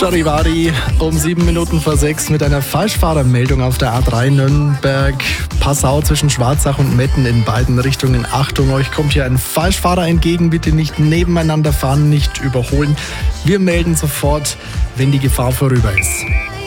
Charivari um 7 Minuten vor 6 mit einer Falschfahrermeldung auf der A3 Nürnberg-Passau zwischen Schwarzach und Metten in beiden Richtungen. Achtung, euch kommt hier ein Falschfahrer entgegen. Bitte nicht nebeneinander fahren, nicht überholen. Wir melden sofort, wenn die Gefahr vorüber ist.